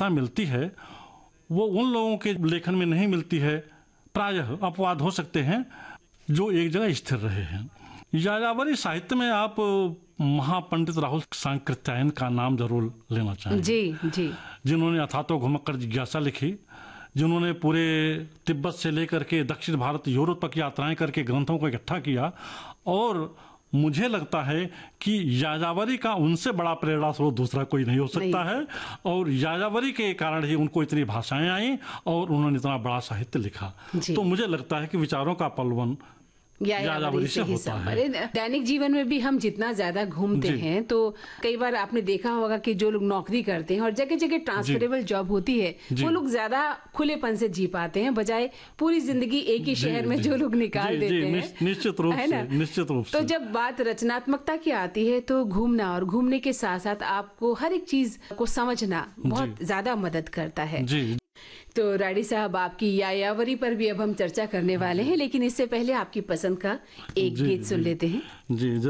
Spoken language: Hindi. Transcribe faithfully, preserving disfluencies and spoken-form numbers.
मान्यता मिलती है वो उन लोगों के लेखन में नहीं मिलती है। प्रायः अपवाद हो सकते हैं जो एक जगह स्थिर रहे हैं। यायावरी साहित्य में आप महापंडित राहुल सांकृत्यायन का नाम जरूर लेना चाहेंगे। जी जी, जिन्होंने अथातो घुमक्कड़ जिज्ञासा लिखी, जिन्होंने पूरे तिब्बत से लेकर के दक्षिण भारत यूरोप तक यात्राएं करके ग्रंथों को इकट्ठा किया। और मुझे लगता है कि यायावरी का उनसे बड़ा प्रेरणा स्रोत दूसरा कोई नहीं हो सकता नहीं। है। और यायावरी के कारण ही उनको इतनी भाषाएं आई और उन्होंने इतना बड़ा साहित्य लिखा। तो मुझे लगता है कि विचारों का पलवन यायावरी से ही है। दैनिक जीवन में भी हम जितना ज्यादा घूमते हैं तो कई बार आपने देखा होगा कि जो लोग नौकरी करते हैं और जगह जगह ट्रांसफरेबल जॉब होती है वो लोग ज्यादा खुलेपन से जी पाते हैं, बजाय पूरी जिंदगी एक ही शहर में जो लोग निकाल देते हैं। निश्चित रूप से, निश्चित रूप से। तो जब बात रचनात्मकता की आती है तो घूमना और घूमने के साथ साथ आपको हर एक चीज को समझना बहुत ज्यादा मदद करता है। तो राडी साहब, आपकी यायावरी पर भी अब हम चर्चा करने वाले हैं, लेकिन इससे पहले आपकी पसंद का एक गीत सुन लेते हैं। जी।